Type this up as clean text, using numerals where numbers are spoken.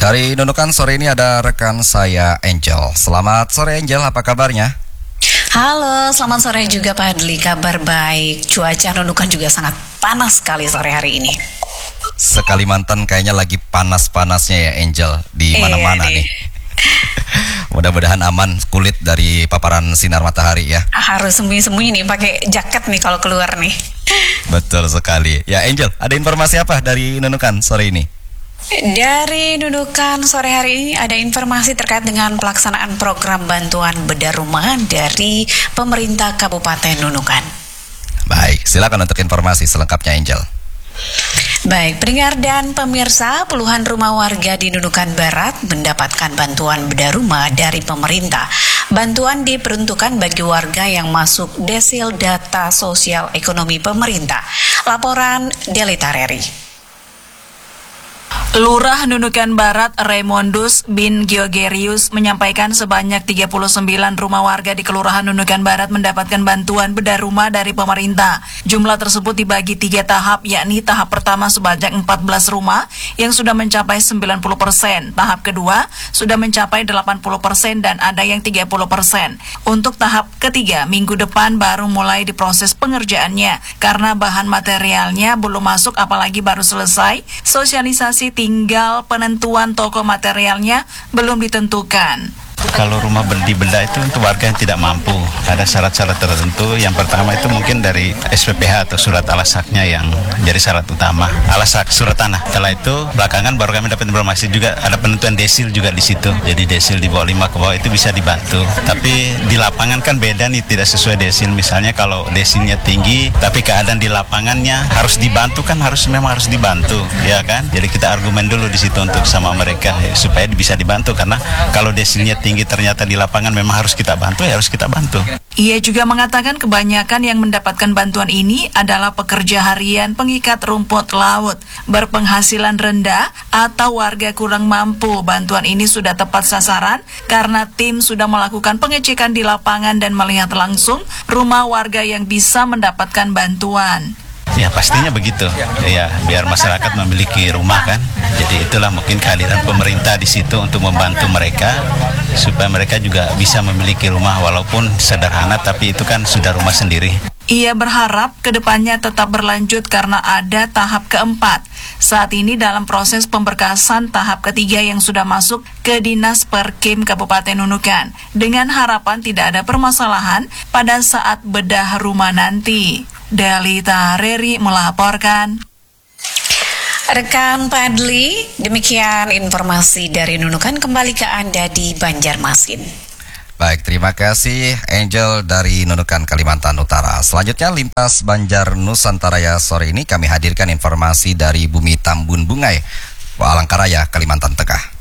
Dari Nunukan sore ini ada rekan saya Angel. Selamat sore Angel, apa kabarnya? Halo, selamat sore juga Pak Adli, kabar baik. Cuaca Nunukan juga sangat panas sekali sore hari ini. Sekalimantan kayaknya lagi panas-panasnya ya Angel, di mana-mana nih. Mudah-mudahan aman kulit dari paparan sinar matahari ya. Harus sembunyi-sembunyi nih, pakai jaket nih kalau keluar nih. Betul sekali. Ya Angel, ada informasi apa dari Nunukan sore ini? Dari Nunukan sore hari ini ada informasi terkait dengan pelaksanaan program bantuan bedah rumah dari pemerintah Kabupaten Nunukan. Baik, silakan untuk informasi selengkapnya Angel. Baik, pendengar dan pemirsa, puluhan rumah warga di Nunukan Barat mendapatkan bantuan bedah rumah dari pemerintah. Bantuan diperuntukkan bagi warga yang masuk desil data sosial ekonomi pemerintah. Laporan Delita Reri. Lurah Nunukan Barat Raymondus bin Giogerius menyampaikan sebanyak 39 rumah warga di Kelurahan Nunukan Barat mendapatkan bantuan bedah rumah dari pemerintah. Jumlah tersebut dibagi 3 tahap, yakni tahap pertama sebanyak 14 rumah yang sudah mencapai 90%, tahap kedua sudah mencapai 80% dan ada yang 30%. Untuk tahap ketiga, minggu depan baru mulai diproses pengerjaannya karena bahan materialnya belum masuk apalagi baru selesai sosialisasi, tinggal penentuan toko materialnya belum ditentukan. Kalau rumah dibedah itu untuk warga yang tidak mampu, ada syarat-syarat tertentu. Yang pertama itu mungkin dari SPPH atau surat alasaknya yang jadi syarat utama, alasak surat tanah. Setelah itu belakangan baru kami dapat informasi juga ada penentuan desil juga di situ. Jadi desil di bawah 5 ke bawah itu bisa dibantu. Tapi di lapangan kan beda nih, tidak sesuai desil. Misalnya kalau desilnya tinggi tapi keadaan di lapangannya harus dibantu kan memang harus dibantu, ya kan? Jadi kita argumen dulu di situ untuk sama mereka supaya bisa dibantu, karena kalau desilnya tinggi ternyata di lapangan memang harus kita bantu, ya harus kita bantu. Ia juga mengatakan kebanyakan yang mendapatkan bantuan ini adalah pekerja harian pengikat rumput laut, berpenghasilan rendah atau warga kurang mampu. Bantuan ini sudah tepat sasaran karena tim sudah melakukan pengecekan di lapangan dan melihat langsung rumah warga yang bisa mendapatkan bantuan. Ya pastinya begitu, ya biar masyarakat memiliki rumah kan. Jadi itulah mungkin kehadiran pemerintah di situ untuk membantu mereka supaya mereka juga bisa memiliki rumah walaupun sederhana, tapi itu kan sudah rumah sendiri. Ia berharap kedepannya tetap berlanjut karena ada tahap keempat. Saat ini dalam proses pemberkasan tahap ketiga yang sudah masuk ke Dinas Perkim Kabupaten Nunukan, dengan harapan tidak ada permasalahan pada saat bedah rumah nanti. Delita Reri melaporkan. Rekan Padli, demikian informasi dari Nunukan, kembali ke Anda di Banjarmasin. Baik, terima kasih Angel dari Nunukan, Kalimantan Utara. Selanjutnya lintas Banjar Nusantara sore ini kami hadirkan informasi dari Bumi Tambun Bungai, Palangkaraya, Kalimantan Tengah.